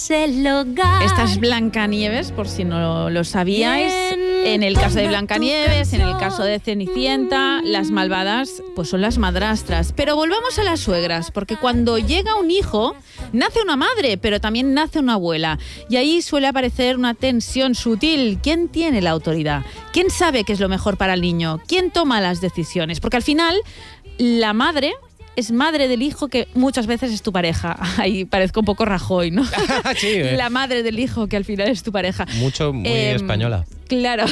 Esta es Blancanieves, por si no lo sabíais. En el caso de Blancanieves, en el caso de Cenicienta, las malvadas pues son las madrastras. Pero volvamos a las suegras, porque cuando llega un hijo, nace una madre, pero también nace una abuela. Y ahí suele aparecer una tensión sutil. ¿Quién tiene la autoridad? ¿Quién sabe qué es lo mejor para el niño? ¿Quién toma las decisiones? Porque al final, la madre es madre del hijo que muchas veces es tu pareja. Ahí parezco un poco Rajoy, ¿no? Sí, La madre del hijo que al final es tu pareja. Muy española. Claro.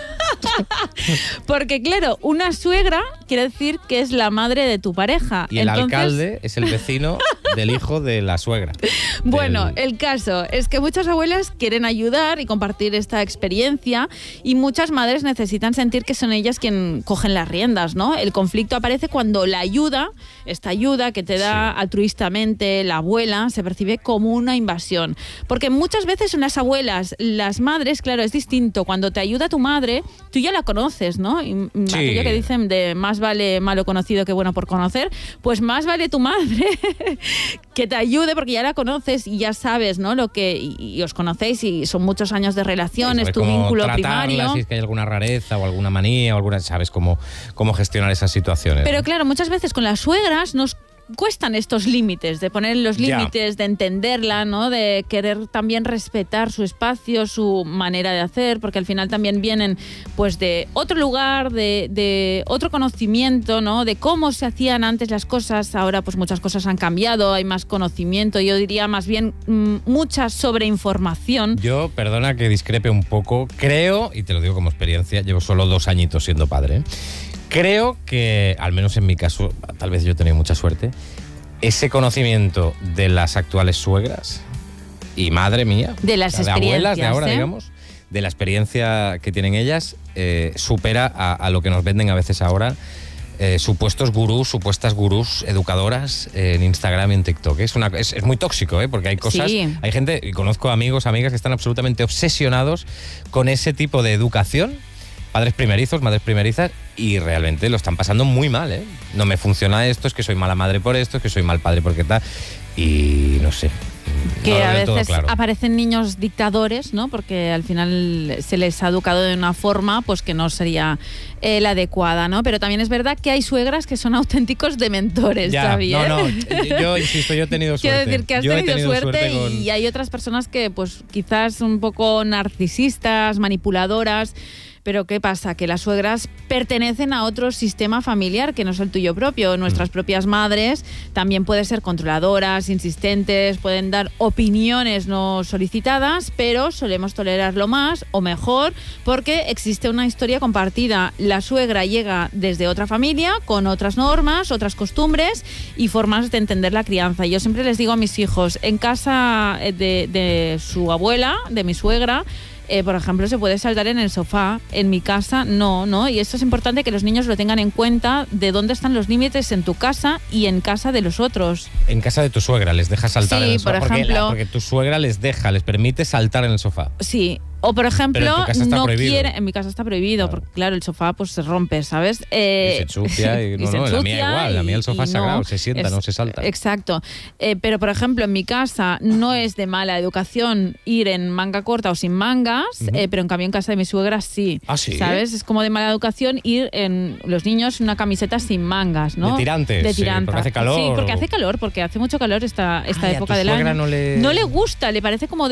Porque claro, una suegra quiere decir que es la madre de tu pareja. Y el alcalde es el vecino del hijo de la suegra. Bueno, el caso es que muchas abuelas quieren ayudar y compartir esta experiencia, y muchas madres necesitan sentir que son ellas quien cogen las riendas, ¿no? El conflicto aparece cuando la ayuda, esta ayuda que te da altruistamente la abuela, se percibe como una invasión. Porque muchas veces son las abuelas, las madres, claro, es distinto. Cuando te ayuda tu madre, tú ya la conoces, ¿no? Y aquello que dicen de más vale malo conocido que bueno por conocer, pues más vale tu madre que te ayude porque ya la conoces y ya sabes, ¿no? Lo que y os conocéis y son muchos años de relación, es tu vínculo primario. Si es que hay alguna rareza o alguna manía o alguna, sabes cómo gestionar esas situaciones. Pero claro, muchas veces con las suegras nos cuestan estos límites, de poner los límites, de entenderla, ¿no? De querer también respetar su espacio, su manera de hacer, porque al final también vienen pues de otro lugar, de otro conocimiento, ¿no? De cómo se hacían antes las cosas. Ahora pues muchas cosas han cambiado, hay más conocimiento, yo diría más bien mucha sobreinformación. Yo, perdona que discrepe un poco, creo, y te lo digo como experiencia, llevo solo 2 añitos siendo padre, creo que, al menos en mi caso, tal vez yo he tenido mucha suerte, ese conocimiento de las actuales suegras y madre mía, de las de abuelas de ahora, ¿eh? digamos, de la experiencia que tienen ellas, supera a lo que nos venden a veces ahora supuestas gurús educadoras en Instagram y en TikTok. Es muy tóxico, porque hay cosas, hay gente, y conozco amigos, amigas que están absolutamente obsesionados con ese tipo de educación, padres primerizos, madres primerizas, y realmente lo están pasando muy mal, No me funciona esto, es que soy mala madre por esto, es que soy mal padre porque tal, y no sé. Que a veces aparecen niños dictadores, ¿no? Porque al final se les ha educado de una forma pues que no sería la adecuada, ¿no? Pero también es verdad que hay suegras que son auténticos dementores, Xavier. No, yo insisto, yo he tenido suerte. Quiero decir que has tenido suerte y hay otras personas que pues quizás un poco narcisistas, manipuladoras. Pero ¿qué pasa? Que las suegras pertenecen a otro sistema familiar que no es el tuyo propio. Nuestras propias madres también pueden ser controladoras, insistentes, pueden dar opiniones no solicitadas, pero solemos tolerarlo más o mejor porque existe una historia compartida. La suegra llega desde otra familia, con otras normas, otras costumbres y formas de entender la crianza. Yo siempre les digo a mis hijos, en casa de su abuela, de mi suegra, por ejemplo, se puede saltar en el sofá. En mi casa, no. Y esto es importante que los niños lo tengan en cuenta, de dónde están los límites en tu casa y en casa de los otros. En casa de tu suegra les deja saltar en el sofá. Por ejemplo, porque tu suegra les permite saltar en el sofá. Sí. O, por ejemplo, no quiere... En mi casa está prohibido, porque claro, el sofá pues se rompe, ¿sabes? Y se ensucia. La mía igual, la mía el sofá es sagrado, se sienta, no se salta. Exacto. Pero, por ejemplo, en mi casa no es de mala educación ir en manga corta o sin mangas, pero en cambio en casa de mi suegra sí. ¿Ah, sí? ¿Sabes? Es como de mala educación ir en los niños una camiseta sin mangas, ¿no? De tirantes. De tiranta. Porque hace calor. Sí, porque hace calor, porque hace mucho calor esta época del año. No le gusta, le parece como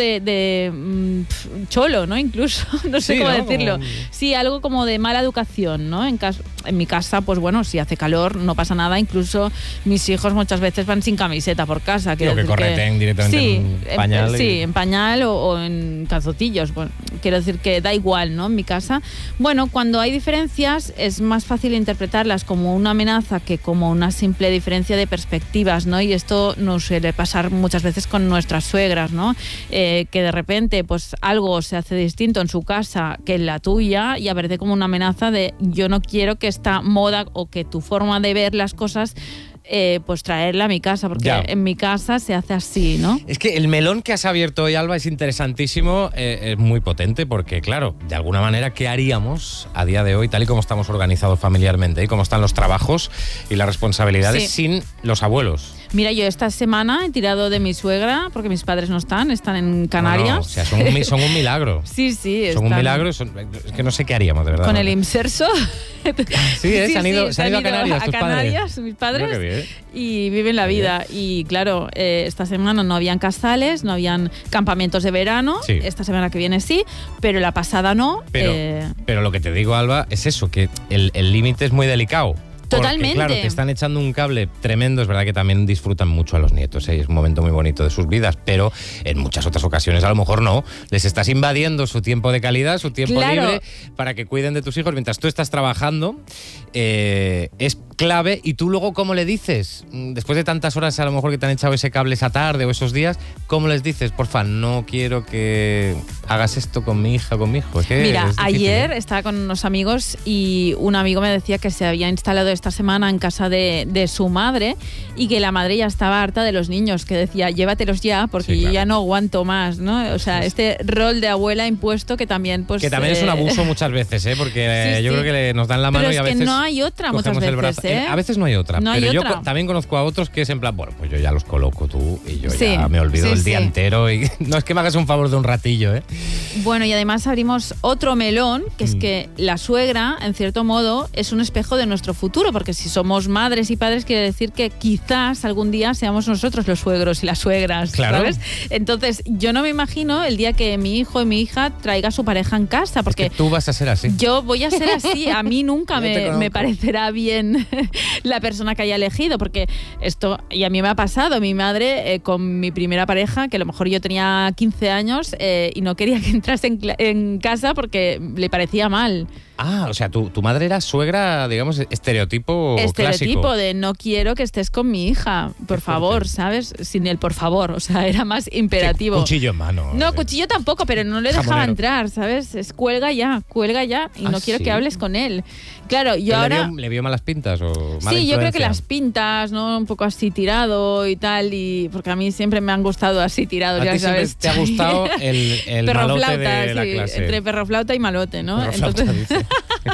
de cholo, ¿no? Incluso, no sé cómo decirlo. Sí, algo como de mala educación, ¿no? En mi casa, pues bueno, si hace calor, no pasa nada. Incluso mis hijos muchas veces van sin camiseta por casa. Que correten directamente en pañal. En pañal o en calzotillos. Bueno, quiero decir que da igual, ¿no? En mi casa. Bueno, cuando hay diferencias es más fácil interpretarlas como una amenaza que como una simple diferencia de perspectivas, ¿no? Y esto nos suele pasar muchas veces con nuestras suegras, ¿no? Que de repente pues algo se hace distinto en su casa que en la tuya y aparece como una amenaza de yo no quiero que esta moda o que tu forma de ver las cosas pues traerla a mi casa, porque en mi casa se hace así, ¿no? Es que el melón que has abierto hoy, Alba, es interesantísimo, es muy potente, porque claro, de alguna manera, ¿qué haríamos a día de hoy, tal y como estamos organizados familiarmente y cómo están los trabajos y las responsabilidades sin los abuelos? Mira, yo esta semana he tirado de mi suegra porque mis padres no están en Canarias. No, o sea, son un milagro. Sí. Son un milagro, es que no sé qué haríamos, de verdad. Con el inserso. Sí, se han ido a Canarias, tus Canarias, mis padres. Qué bien. Y viven la vida. Y claro, esta semana no habían casales, no habían campamentos de verano. Sí. Esta semana que viene sí, pero la pasada no. Pero lo que te digo, Alba, es eso, que el límite es muy delicado. Totalmente. Porque, claro, te están echando un cable tremendo. Es verdad que también disfrutan mucho a los nietos, ¿eh? Es un momento muy bonito de sus vidas, pero en muchas otras ocasiones a lo mejor no. Les estás invadiendo su tiempo de calidad, su tiempo libre, para que cuiden de tus hijos mientras tú estás trabajando. Es clave. Y tú luego, ¿cómo le dices? Después de tantas horas a lo mejor que te han echado ese cable esa tarde o esos días, ¿cómo les dices? Porfa, no quiero que hagas esto con mi hija o con mi hijo. Mira, ayer estaba con unos amigos y un amigo me decía que se había instalado esta semana en casa de su madre y que la madre ya estaba harta de los niños, que decía, llévatelos ya porque yo ya no aguanto más, ¿no? O sea, este rol de abuela impuesto que también pues... Que también es un abuso muchas veces, ¿eh? Porque yo creo que nos dan la mano y a veces... Pero es que no hay otra muchas veces, ¿eh? A veces no hay otra, no pero hay yo otra. También conozco a otros que es en plan, bueno, pues yo ya los coloco tú y yo ya me olvido el día entero y no es que me hagas un favor de un ratillo, ¿eh? Bueno, y además abrimos otro melón, que es que la suegra, en cierto modo, es un espejo de nuestro futuro, porque si somos madres y padres quiere decir que quizás algún día seamos nosotros los suegros y las suegras, claro. ¿sabes? Entonces, yo no me imagino el día que mi hijo y mi hija traiga a su pareja en casa, porque... Es que tú vas a ser así. Yo voy a ser así, a mí nunca me parecerá bien la persona que haya elegido, porque esto, y a mí me ha pasado, mi madre con mi primera pareja, que a lo mejor yo tenía 15 años y no quería que entrase en casa porque le parecía mal. Ah, o sea, tu madre era suegra, digamos, estereotipo clásico. De no quiero que estés con mi hija, por favor, ¿sabes? Sin el por favor, o sea, era más imperativo. Cuchillo en mano. No, cuchillo tampoco, pero no le dejaba entrar, ¿sabes? Es cuelga ya, y no quiero que hables con él. Claro, yo ahora... ¿Le vio malas pintas o mala Sí, influencia? yo creo que las pintas, ¿no? Un poco así tirado y tal, y porque a mí siempre me han gustado así tirados, ya sabes. ¿Te ha gustado el malote de la clase? Entre perroflauta y malote, ¿no? Perroflauta, entonces...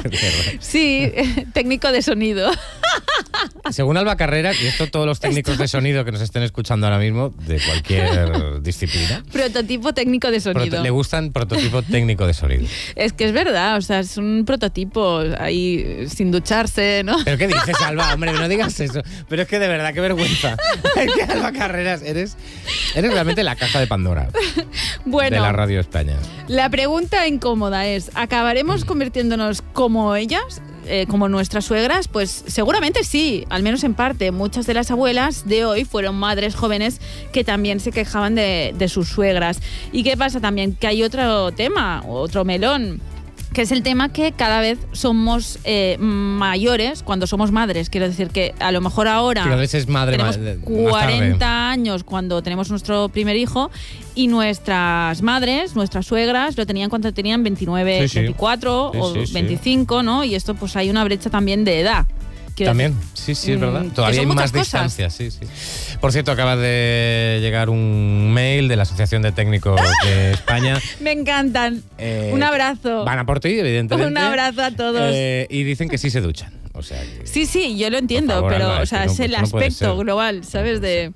Sí, técnico de sonido. Según Alba Carrera, y esto todos los técnicos de sonido que nos estén escuchando ahora mismo, de cualquier disciplina. Prototipo técnico de sonido. Le gustan prototipo técnico de sonido. Es que es verdad, o sea, es un prototipo ahí sin ducharse, ¿no? ¿Pero qué dices, Alba? Hombre, no digas eso. Pero es que de verdad, qué vergüenza. Es que Alba Carreras, eres realmente la caja de Pandora. Bueno, de la Radio España. La pregunta incómoda es, ¿acabaremos convirtiéndonos como ellas? Como nuestras suegras, pues seguramente sí, al menos en parte. Muchas de las abuelas de hoy fueron madres jóvenes que también se quejaban de sus suegras. ¿Y qué pasa también? Que hay otro tema, otro melón, que es el tema que cada vez somos mayores cuando somos madres. Quiero decir que a lo mejor ahora tenemos 40 años cuando tenemos nuestro primer hijo y nuestras madres, nuestras suegras, lo tenían cuando tenían 29, 24 o 25, ¿no? Y esto pues hay una brecha también de edad. También, sí, es verdad. Todavía hay más distancia, sí. Por cierto, acaba de llegar un mail de la Asociación de Técnicos de España. Me encantan. Un abrazo. Van a por ti, evidentemente. Un abrazo a todos. Y dicen que sí se duchan. O sea que, sí, yo lo entiendo, favor, pero Alba, o sea, es el aspecto global, ¿sabes? De...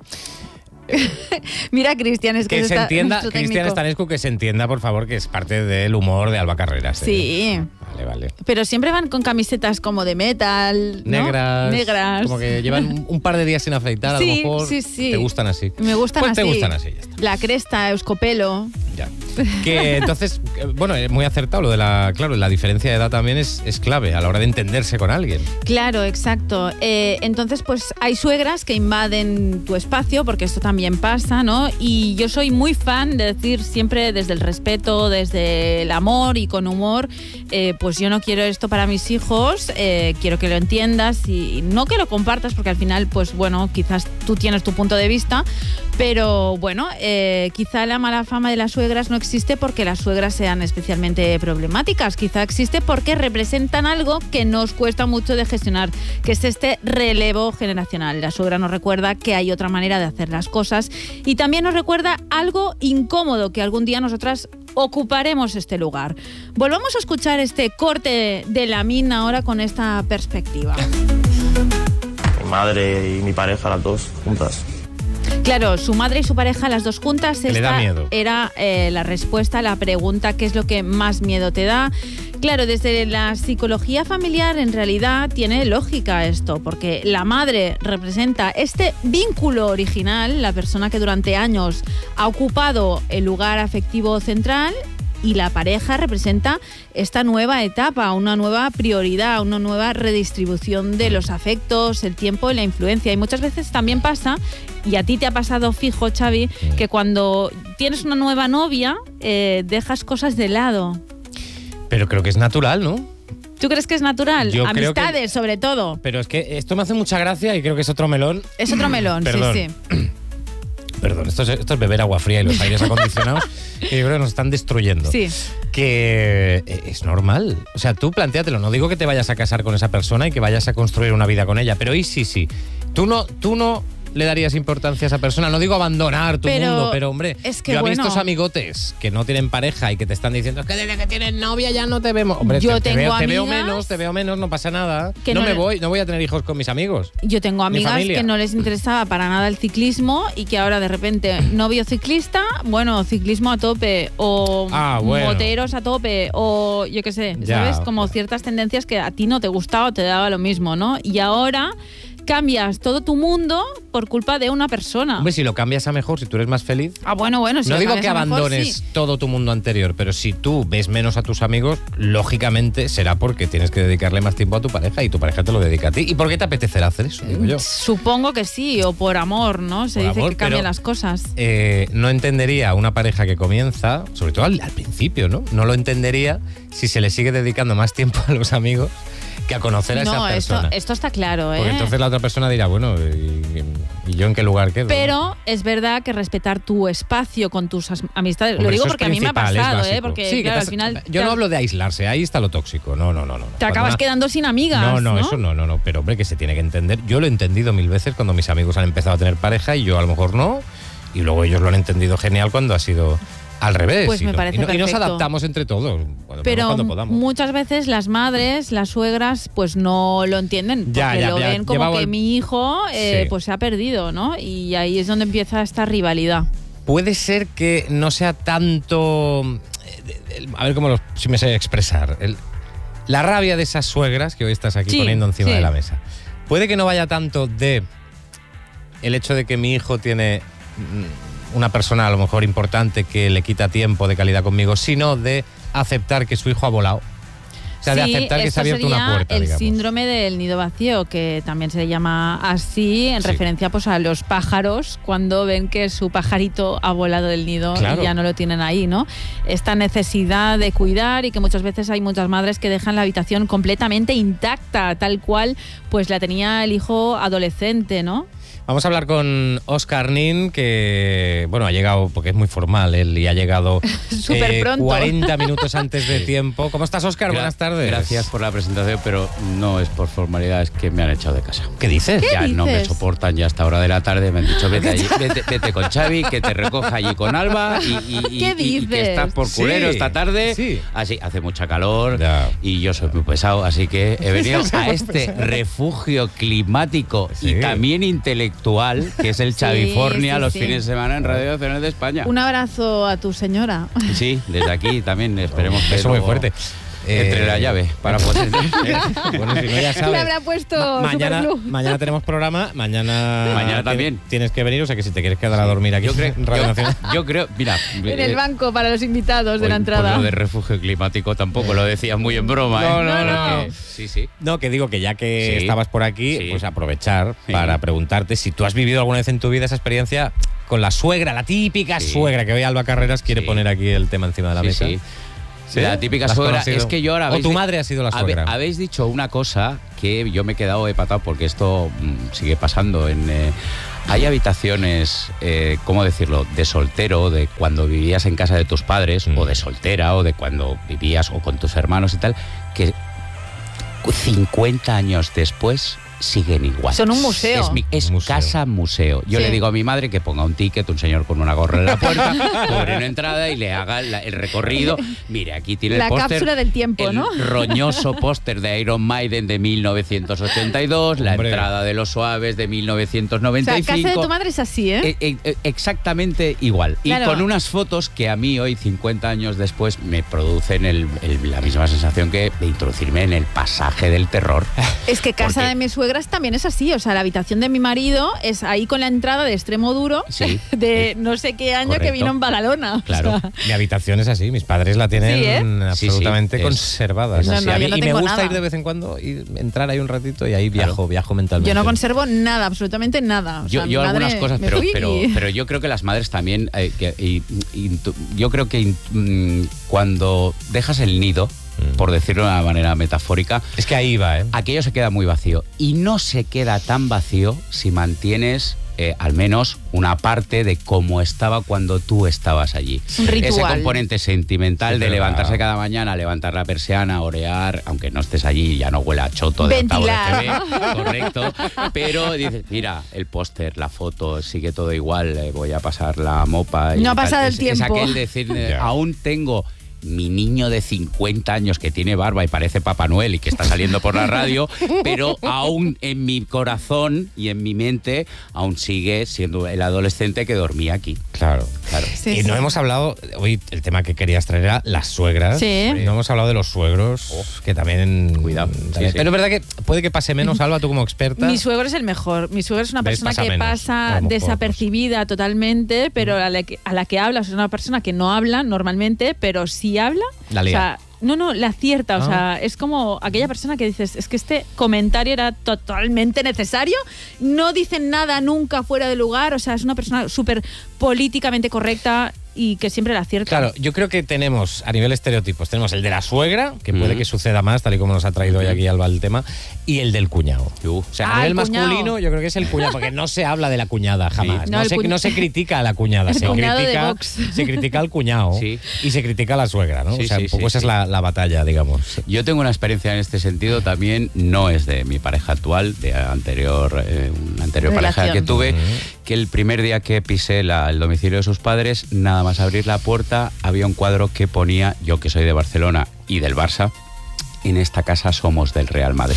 Mira, Cristian, es que se entienda, Cristian Estanescu, que se entienda, por favor, que es parte del humor de Alba Carreras. Sí. Vale. Pero siempre van con camisetas como de metal, ¿no? Negras. Como que llevan un par de días sin afeitar, a lo mejor. Sí. Te gustan así. Me gustan así. Te gustan así, ya está. La cresta, Euskopelo. Ya. Que entonces, bueno, es muy acertado lo de la diferencia de edad también es clave a la hora de entenderse con alguien. Claro, exacto. Entonces, pues hay suegras que invaden tu espacio, porque esto también pasa, ¿no? Y yo soy muy fan de decir siempre desde el respeto, desde el amor y con humor, pues yo no quiero esto para mis hijos, quiero que lo entiendas y no que lo compartas, porque al final, pues bueno, quizás tú tienes tu punto de vista, pero bueno, quizá la mala fama de las suegras no existe porque las suegras sean especialmente problemáticas, quizá existe porque representan algo que nos cuesta mucho de gestionar, que es este relevo generacional. La suegra nos recuerda que hay otra manera de hacer las cosas y también nos recuerda algo incómodo, que algún día nosotras ocuparemos este lugar. Volvamos a escuchar este corte de Lamin ahora con esta perspectiva. madre y mi pareja, las dos juntas. Claro, su madre y su pareja, las dos juntas. Le da miedo. Era la respuesta a la pregunta: ¿qué es lo que más miedo te da? Claro, desde la psicología familiar en realidad tiene lógica esto, porque la madre representa este vínculo original, la persona que durante años ha ocupado el lugar afectivo central, y la pareja representa esta nueva etapa, una nueva prioridad, una nueva redistribución de los afectos, el tiempo y la influencia. Y muchas veces también pasa, y a ti te ha pasado fijo, Xavi, que cuando tienes una nueva novia, dejas cosas de lado. Pero creo que es natural, ¿no? ¿Tú crees que es natural? Yo Amistades, creo que... sobre todo. Pero es que esto me hace mucha gracia y creo que es otro melón. Es otro melón, Perdón. sí. Perdón, esto es beber agua fría y los aires acondicionados que yo creo que nos están destruyendo. Sí. Que es normal. O sea, tú plantéatelo. No digo que te vayas a casar con esa persona y que vayas a construir una vida con ella, pero ¿y sí? Tú no le darías importancia a esa persona. No digo abandonar tu mundo, pero hombre, es que yo a bueno, estos amigotes que no tienen pareja y que te están diciendo es que desde que tienes novia ya no te vemos. Hombre, yo te veo menos, no pasa nada. No voy a tener hijos con mis amigos. Yo tengo amigas que no les interesaba para nada el ciclismo y que ahora de repente novio ciclista, bueno, ciclismo a tope, o moteros a tope, o yo qué sé, ¿sabes? Como ciertas tendencias que a ti no te gustaba o te daba lo mismo, ¿no? Y ahora cambias todo tu mundo por culpa de una persona. Hombre, si lo cambias a mejor, si tú eres más feliz. Bueno, si no lo digo que abandones mejor, sí, todo tu mundo anterior, pero si tú ves menos a tus amigos, lógicamente será porque tienes que dedicarle más tiempo a tu pareja y tu pareja te lo dedica a ti. ¿Y por qué te apetecerá hacer eso, digo yo? Supongo que sí, o por amor, ¿no? Se dice que cambian las cosas. No entendería a una pareja que comienza, sobre todo al principio, ¿no? No lo entendería si se le sigue dedicando más tiempo a los amigos que a conocer a esa persona. Esto está claro, ¿eh? Porque entonces la otra persona dirá, bueno, ¿y yo en qué lugar quedo? Pero es verdad que respetar tu espacio con tus amistades, hombre, lo digo porque a mí me ha pasado, porque sí, claro, al final... Yo no hablo de aislarse, ahí está lo tóxico, no. Te acabas quedando sin amigas, ¿no? Eso no, pero hombre, que se tiene que entender. Yo lo he entendido 1000 veces cuando mis amigos han empezado a tener pareja y yo a lo mejor no, y luego ellos lo han entendido genial cuando ha sido... al revés. Pues me parece perfecto. Y nos adaptamos entre todos cuando podamos. Muchas veces las madres, las suegras, pues no lo entienden. Porque lo ven como que mi hijo pues se ha perdido, ¿no? Y ahí es donde empieza esta rivalidad. Puede ser que no sea tanto... A ver si me sé expresar. La rabia de esas suegras que hoy estás aquí poniendo encima de la mesa. Puede que no vaya tanto de el hecho de que mi hijo tiene... una persona a lo mejor importante que le quita tiempo de calidad conmigo, sino de aceptar que su hijo ha volado. O sea, de aceptar que se ha abierto una puerta, el digamos. síndrome del nido vacío, que también se llama así, en referencia pues a los pájaros, cuando ven que su pajarito ha volado del nido y ya no lo tienen ahí, ¿no? Esta necesidad de cuidar, y que muchas veces hay muchas madres que dejan la habitación completamente intacta, tal cual pues la tenía el hijo adolescente, ¿no? Vamos a hablar con Óscar Nin, que bueno, ha llegado, porque es muy formal él, y ha llegado súper pronto. 40 minutos antes de tiempo. ¿Cómo estás, Óscar? Buenas tardes. Gracias por la presentación, pero no es por formalidad, es que me han echado de casa. ¿Qué dices? No me soportan ya hasta hora de la tarde, me han dicho vete con Xavi, que te recoja allí con Alba y que estás por culero esta tarde. Sí. Así, hace mucha calor y yo soy muy pesado, así que he venido a este refugio climático y también intelectual, que es el Xavifornia, los fines de semana en Radio Nacional de España. Un abrazo a tu señora. Sí, desde aquí también esperemos que eso muy fuerte. Entre la llave para poder... Bueno, si no, ya sabes. Le habrá puesto mañana tenemos programa, mañana también tienes que venir, o sea que si te quieres quedar a dormir aquí en Radio Nacional. Yo creo, mira... en el banco para los invitados de la entrada. Pues lo de refugio climático tampoco lo decías muy en broma. No. Sí. No, que digo que ya que estabas por aquí, pues aprovechar para preguntarte si tú has vivido alguna vez en tu vida esa experiencia con la suegra, la típica suegra, que hoy Alba Carreras quiere poner aquí el tema encima de la mesa. Sí, la típica suegra. Es que yo ahora... ¿O tu madre ha sido la suegra? Habéis dicho una cosa que yo me he quedado hepatado, porque esto sigue pasando. Hay habitaciones, ¿cómo decirlo?, de soltero, de cuando vivías en casa de tus padres, o de soltera, o de cuando vivías o con tus hermanos y tal, que 50 años después siguen igual. Son un museo. Es museo. casa museo. Yo le digo a mi madre que ponga un ticket, un señor con una gorra en la puerta, cobre una entrada y le haga el recorrido. Mire, aquí tiene el póster. La cápsula del tiempo, ¿no? El roñoso póster de Iron Maiden de 1982, la entrada de Los Suaves de 1995. O sea, casa de tu madre es así, ¿eh? Exactamente igual. Claro. Y con unas fotos que a mí hoy, 50 años después, me producen la misma sensación que de introducirme en el pasaje del terror. Es que casa de mis suegras también es así. O sea, la habitación de mi marido es ahí con la entrada de extremo duro de no sé qué año que vino en Badalona. Claro. O sea, mi habitación es así. Mis padres la tienen absolutamente conservada. No, y me gusta nada. ir de vez en cuando y entrar ahí un ratito y ahí viajo mentalmente. Yo no conservo nada, absolutamente nada. O sea, yo algunas cosas, pero yo creo que las madres también, yo creo que cuando dejas el nido, por decirlo de una manera metafórica, es que ahí va, aquello se queda muy vacío. Y no se queda tan vacío si mantienes al menos una parte de cómo estaba cuando tú estabas allí. Un ritual. Ese componente sentimental de levantarse cada mañana, levantar la persiana, orear, aunque no estés allí, ya no huele a choto de octavo de TV, correcto. Pero dices, mira, el póster, la foto, sigue todo igual, voy a pasar la mopa. No ha pasado el tiempo. Es aquel decir, aún tengo mi niño de 50 años que tiene barba y parece Papá Noel y que está saliendo por la radio, pero aún en mi corazón y en mi mente aún sigue siendo el adolescente que dormía aquí. Claro. Sí, y no hemos hablado, hoy el tema que querías traer era las suegras. Sí. No hemos hablado de los suegros, que también... Cuidado. Pero es verdad que puede que pase menos, Alba, tú como experta. Mi suegro es el mejor. Mi suegro es una persona que pasa desapercibida totalmente, pero a la que hablas es una persona que no habla normalmente, pero sí habla. La lía. O sea, no, la acierta. O sea, es como aquella persona que dices, es que este comentario era totalmente necesario, no dicen nada nunca fuera de lugar, o sea, es una persona súper políticamente correcta y que siempre la acierta. Claro, yo creo que tenemos, a nivel estereotipos, tenemos el de la suegra, que puede que suceda más, tal y como nos ha traído hoy aquí Alba el tema, y el del cuñado. O sea, a nivel masculino, yo creo que es el cuñado, porque no se habla de la cuñada jamás. No se critica a la cuñada, se critica al cuñado y se critica a la suegra, ¿no? O sea, un poco esa es la batalla, digamos. Yo tengo una experiencia en este sentido también, no es de mi pareja actual, de una anterior pareja que tuve, que el primer día que pisé el domicilio de sus padres, nada más abrir la puerta, había un cuadro que ponía, yo que soy de Barcelona y del Barça, en esta casa somos del Real Madrid.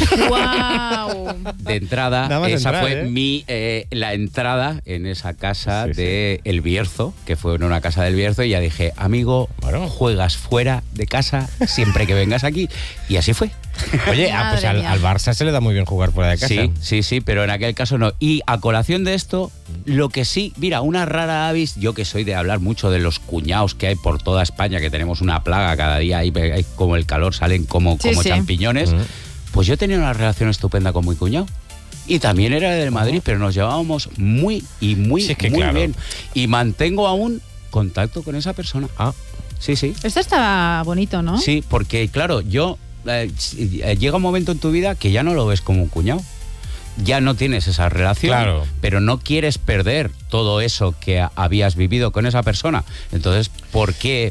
¡Wow! De entrada, esa fue la entrada en esa casa de El Bierzo, que fue en una casa del Bierzo, y ya dije, amigo, juegas fuera de casa siempre que vengas aquí. Y así fue. Oye, pues al Barça se le da muy bien jugar fuera de casa. Sí, pero en aquel caso no. Y a colación de esto, lo que sí, mira, una rara avis, yo que soy de hablar mucho de los cuñados que hay por toda España, que tenemos una plaga cada día, hay como el calor, salen como champiñones, pues yo tenía una relación estupenda con mi cuñado. Y también era del Madrid, pero nos llevábamos muy bien. Y mantengo aún contacto con esa persona. Sí. Esto está bonito, ¿no? Sí, porque claro, llega un momento en tu vida que ya no lo ves como un cuñado. Ya no tienes esa relación, pero no quieres perder todo eso que habías vivido con esa persona. Entonces, ¿por qué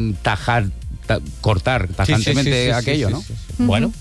cortar tajantemente aquello, no? Bueno.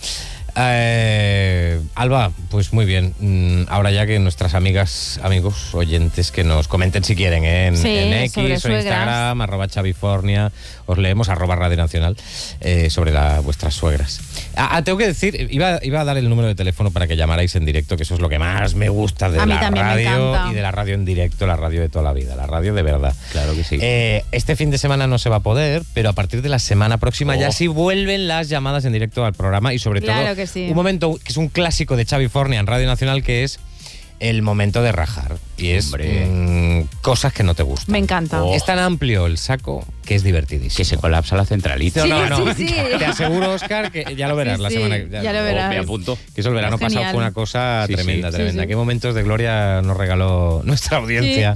Alba, pues muy bien. Ahora ya que nuestras amigos, oyentes, que nos comenten si quieren en X o en Instagram, @Chavifornia, os leemos, @Radio Nacional, sobre vuestras suegras. Tengo que decir, iba a dar el número de teléfono para que llamarais en directo, que eso es lo que más me gusta de la radio y de la radio en directo, la radio de toda la vida, la radio de verdad. Claro que sí. Este fin de semana no se va a poder, pero a partir de la semana próxima ya sí vuelven las llamadas en directo al programa y sobre todo un momento que es un clásico de Chavifornia en Radio Nacional, que es el momento de rajar. Y es cosas que no te gustan. Me encanta. Es tan amplio el saco que es divertidísimo. Que se colapsa la centralita. No. Te aseguro, Óscar, que ya lo verás la semana que ya lo verás. Me apunto. Que eso el verano pasado fue una cosa tremenda. Qué momentos de gloria nos regaló nuestra audiencia.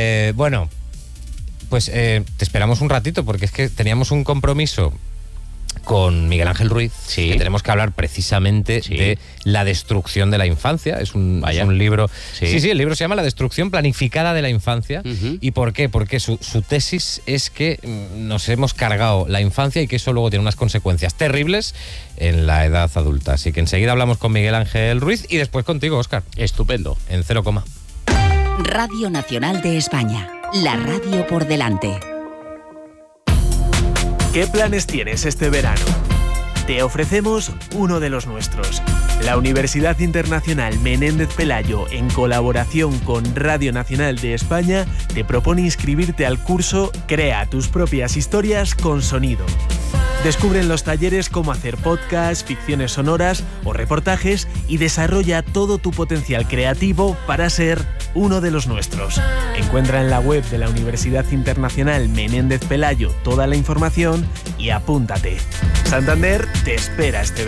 Bueno, pues te esperamos un ratito, porque es que teníamos un compromiso con Miguel Ángel Ruiz, que tenemos que hablar precisamente de la destrucción de la infancia. Es un libro... Sí, el libro se llama La destrucción planificada de la infancia. ¿Y por qué? Porque su tesis es que nos hemos cargado la infancia y que eso luego tiene unas consecuencias terribles en la edad adulta. Así que enseguida hablamos con Miguel Ángel Ruiz y después contigo, Óscar. Estupendo. En 0, Radio Nacional de España. La radio por delante. ¿Qué planes tienes este verano? Te ofrecemos uno de los nuestros. La Universidad Internacional Menéndez Pelayo, en colaboración con Radio Nacional de España, te propone inscribirte al curso Crea tus propias historias con sonido. Descubre en los talleres cómo hacer podcasts, ficciones sonoras o reportajes y desarrolla todo tu potencial creativo para ser uno de los nuestros. Encuentra en la web de la Universidad Internacional Menéndez Pelayo toda la información y apúntate. Santander te espera este